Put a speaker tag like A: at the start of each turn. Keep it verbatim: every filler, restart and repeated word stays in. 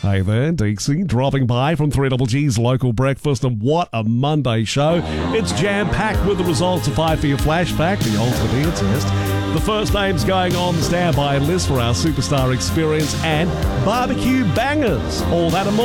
A: Hey there, Deeksy, dropping by from three Double G's local breakfast, and what a Monday show. It's jam-packed with the results of Five for Your Flashback, the ultimate ear test, the first names going on the standby list for our Superstar Experience, and barbecue bangers. All that and more